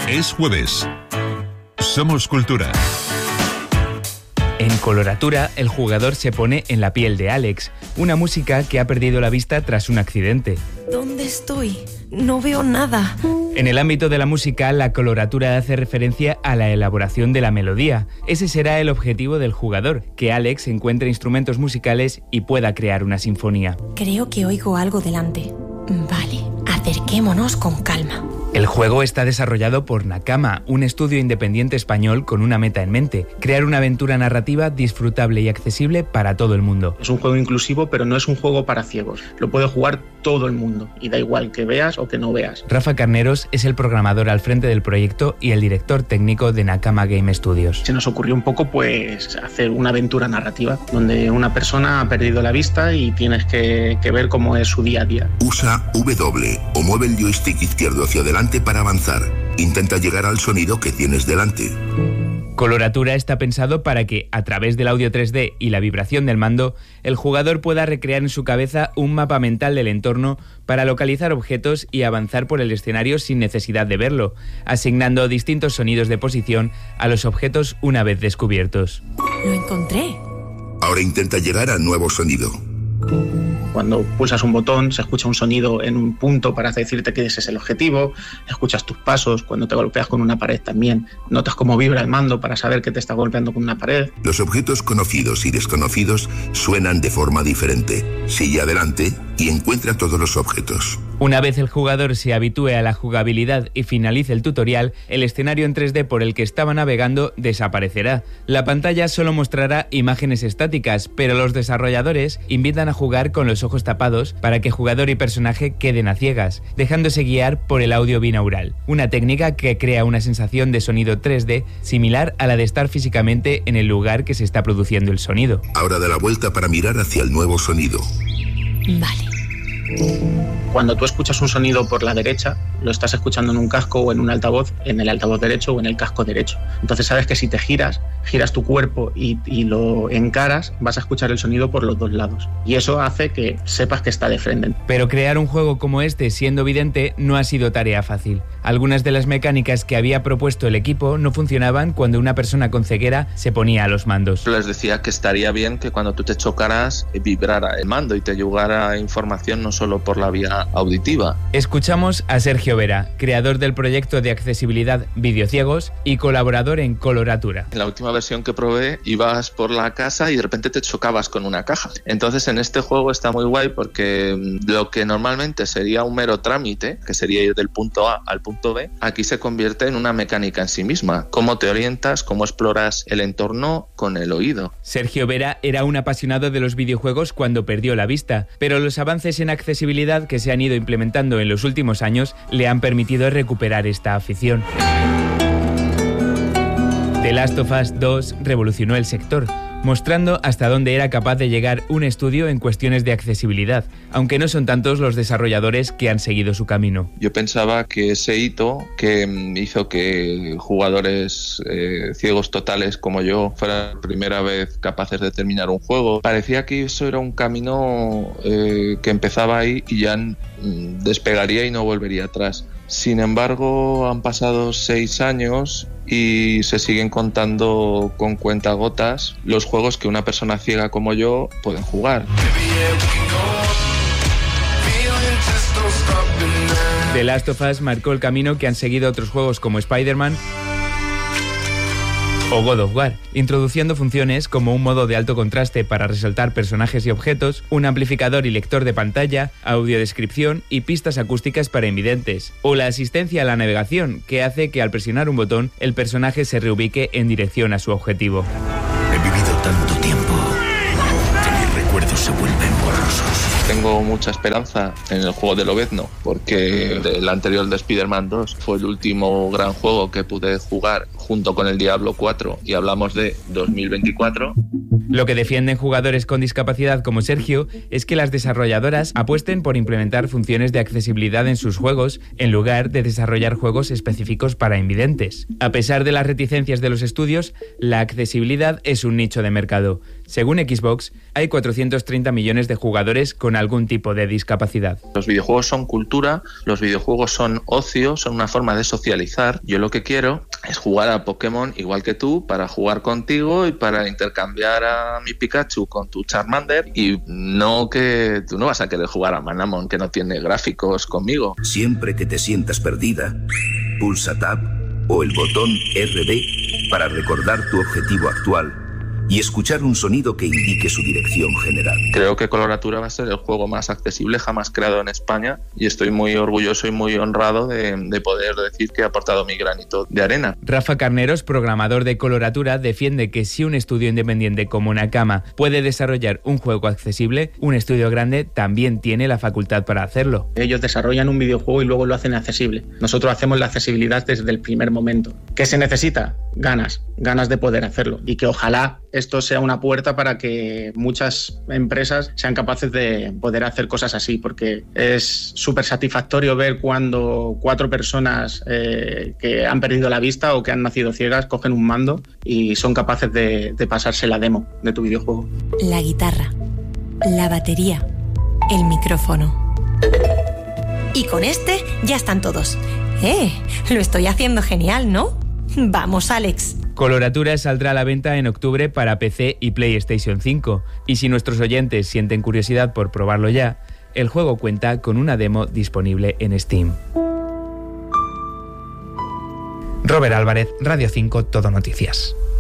Es jueves. Somos Cultura. En Coloratura, el jugador se pone en la piel de Alex, una música que ha perdido la vista tras un accidente. ¿Dónde estoy? No veo nada. En el ámbito de la música, la coloratura hace referencia a la elaboración de la melodía. Ese será el objetivo del jugador, que Alex encuentre instrumentos musicales y pueda crear una sinfonía. Creo que oigo algo delante. Vale, acerquémonos con calma. El juego está desarrollado por Nakama, un estudio independiente español con una meta en mente: crear una aventura narrativa disfrutable y accesible para todo el mundo. Es un juego inclusivo, pero no es un juego para ciegos. Lo puede jugar todo el mundo y da igual que veas o que no veas. Rafa Carneros es el programador al frente del proyecto y el director técnico de Nakama Game Studios. Se nos ocurrió un poco pues hacer una aventura narrativa donde una persona ha perdido la vista y tienes que ver cómo es su día a día. Usa W o mueve el joystick izquierdo hacia adelante para avanzar. Intenta llegar al sonido que tienes delante. Coloratura está pensado para que, a través del audio 3D y la vibración del mando, el jugador pueda recrear en su cabeza un mapa mental del entorno para localizar objetos y avanzar por el escenario sin necesidad de verlo, asignando distintos sonidos de posición a los objetos una vez descubiertos. Lo encontré. Ahora intenta llegar al nuevo sonido. Cuando pulsas un botón se escucha un sonido en un punto para decirte que ese es el objetivo, escuchas tus pasos, cuando te golpeas con una pared también notas cómo vibra el mando para saber que te está golpeando con una pared. Los objetos conocidos y desconocidos suenan de forma diferente. Sigue adelante y encuentra todos los objetos. Una vez el jugador se habitúe a la jugabilidad y finalice el tutorial, el escenario en 3D por el que estaba navegando desaparecerá. La pantalla solo mostrará imágenes estáticas, pero los desarrolladores invitan a jugar con los ojos tapados para que jugador y personaje queden a ciegas, dejándose guiar por el audio binaural, una técnica que crea una sensación de sonido 3D similar a la de estar físicamente en el lugar que se está produciendo el sonido. Ahora da la vuelta para mirar hacia el nuevo sonido. Vale. Cuando tú escuchas un sonido por la derecha, lo estás escuchando en un casco o en un altavoz, en el altavoz derecho o en el casco derecho. Entonces sabes que si te giras tu cuerpo y lo encaras, vas a escuchar el sonido por los dos lados. Y eso hace que sepas que está de frente. Pero crear un juego como este siendo vidente no ha sido tarea fácil. Algunas de las mecánicas que había propuesto el equipo no funcionaban cuando una persona con ceguera se ponía a los mandos. Les decía que estaría bien que cuando tú te chocaras vibrara el mando y te llegara información no solo por la vía auditiva. Escuchamos a Sergio Vera, creador del proyecto de accesibilidad Videociegos y colaborador en Coloratura. En la última versión que probé, ibas por la casa y de repente te chocabas con una caja. Entonces en este juego está muy guay porque lo que normalmente sería un mero trámite, que sería ir del punto A al punto B, aquí se convierte en una mecánica en sí misma. Cómo te orientas, cómo exploras el entorno con el oído. Sergio Vera era un apasionado de los videojuegos cuando perdió la vista, pero los avances en accesibilidad que se han ido implementando en los últimos años le han permitido recuperar esta afición. The Last of Us 2 revolucionó el sector, mostrando hasta dónde era capaz de llegar un estudio en cuestiones de accesibilidad, aunque no son tantos los desarrolladores que han seguido su camino. Yo pensaba que ese hito que hizo que jugadores ciegos totales como yo fueran por primera vez capaces de terminar un juego, parecía que eso era un camino que empezaba ahí y ya despegaría y no volvería atrás. Sin embargo, han pasado 6 años y se siguen contando con cuentagotas los juegos que una persona ciega como yo pueden jugar. The Last of Us marcó el camino que han seguido otros juegos como Spider-Man o God of War, introduciendo funciones como un modo de alto contraste para resaltar personajes y objetos, un amplificador y lector de pantalla, audiodescripción y pistas acústicas para invidentes, o la asistencia a la navegación, que hace que al presionar un botón el personaje se reubique en dirección a su objetivo. He vivido tanto tiempo que mis recuerdos se vuelven borrosos. Tengo mucha esperanza en el juego de Lobezno, porque el anterior de Spider-Man 2 fue el último gran juego que pude jugar junto con el Diablo 4 y hablamos de 2024. Lo que defienden jugadores con discapacidad como Sergio es que las desarrolladoras apuesten por implementar funciones de accesibilidad en sus juegos en lugar de desarrollar juegos específicos para invidentes. A pesar de las reticencias de los estudios, la accesibilidad es un nicho de mercado. Según Xbox, hay 430 millones de jugadores con algún tipo de discapacidad. Los videojuegos son cultura, los videojuegos son ocio, son una forma de socializar. Yo lo que quiero es jugar a Pokémon igual que tú, para jugar contigo y para intercambiar a mi Pikachu con tu Charmander, y no que tú no vas a querer jugar a Manamon que no tiene gráficos conmigo. Siempre que te sientas perdida, pulsa Tab o el botón RD para recordar tu objetivo actual y escuchar un sonido que indique su dirección general. Creo que Coloratura va a ser el juego más accesible jamás creado en España, y estoy muy orgulloso y muy honrado de poder decir que he aportado mi granito de arena. Rafa Carneros, programador de Coloratura, defiende que si un estudio independiente como Nakama puede desarrollar un juego accesible, un estudio grande también tiene la facultad para hacerlo. Ellos desarrollan un videojuego y luego lo hacen accesible. Nosotros hacemos la accesibilidad desde el primer momento. ¿Qué se necesita? Ganas de poder hacerlo, y que ojalá esto sea una puerta para que muchas empresas sean capaces de poder hacer cosas así, porque es súper satisfactorio ver cuando 4 personas que han perdido la vista o que han nacido ciegas cogen un mando y son capaces de pasarse la demo de tu videojuego. La guitarra, la batería, el micrófono. Y con este ya están todos. Lo estoy haciendo genial, ¿no? Vamos, Alex. Coloratura saldrá a la venta en octubre para PC y PlayStation 5, y si nuestros oyentes sienten curiosidad por probarlo ya, el juego cuenta con una demo disponible en Steam. Robert Álvarez, Radio 5, Todo Noticias.